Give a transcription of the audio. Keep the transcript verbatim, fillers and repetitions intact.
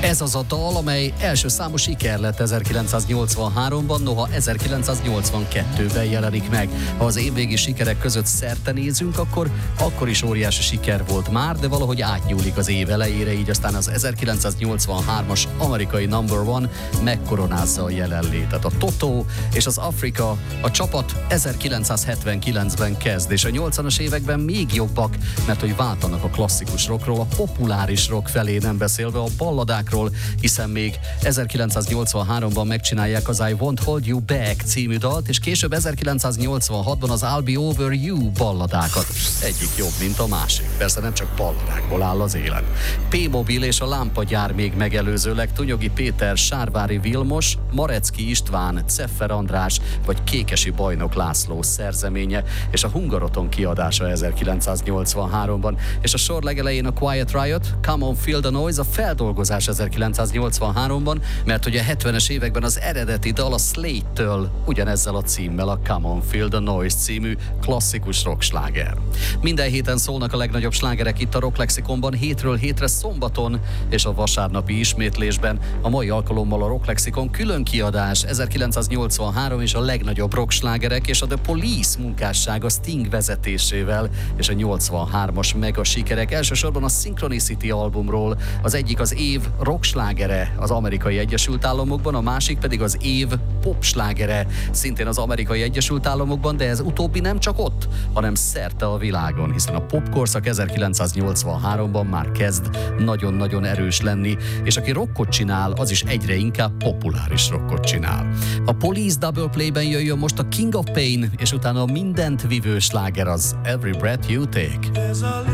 Ez az a dal, amely első számú siker lett ezerkilencszáznyolcvanháromban, noha ezerkilencszáznyolcvankettőben jelenik meg. Ha az évvégi sikerek között szerte nézünk, akkor akkor is óriási siker volt már, de valahogy átnyúlik az év elejére, így aztán az ezerkilencszáznyolcvanhármas amerikai number one megkoronázza a jelenlétet. A Toto és az Afrika, a csapat ezerkilencszázhetvenkilencben kezd, és a nyolcvanas években még jobbak, mert hogy váltanak a klasszikus rockról a populáris rock felé, nem beszélve a balladákról, hiszen még ezerkilencszáznyolcvanháromban megcsinálják az I Won't Hold You Back című dalt, és később ezerkilencszáznyolcvanhatban az I'll Be Over You balladákat. Egyik jobb, mint a másik. Persze nem csak balladákból áll az élet. P-Mobil és a Lámpagyár még megelőzőleg, Tunyogi Péter, Sárvári Vilmos, Marecki István, Ceffer András vagy Kékesi Bajnok László szerzeménye, és a Hungaroton kiadása ezerkilencszáznyolcvanháromban, és a sor legelején a Quiet Riot, Come On Feel the Noise, a feldolgozás ezerkilencszáznyolcvanháromban, mert hogy a hetvenes években az eredeti dal a Slate-től ugyanezzel a címmel, a Come On Feel the Noise című klasszikus rocksláger. Minden héten szólnak a legnagyobb slágerek itt a Rock Lexikonban, hétről hétre szombaton, és a vasárnapi ismétlésben. A mai alkalommal a Rock Lexikon külön kiadás ezerkilencszáznyolcvanhárom és a legnagyobb rockslágerek, és a The Police munkássága Sting vezetésével, és a nyolcvanhármas mega sikerek, elsősorban a Synchronicity albumról. Az egyik az év rockslágere az Amerikai Egyesült Államokban, a másik pedig az év popslágere, szintén az Amerikai Egyesült Államokban, de ez utóbbi nem csak ott, hanem szerte a világon, hiszen a popkorszak ezerkilencszáznyolcvanháromban már kezd nagyon-nagyon erős lenni, és aki rockot csinál, az is egyre inkább populáris rockot csinál. A Police Double Playben jöjjön most a King of Pain, és utána a mindent vivő sláger az Every Breath You Take.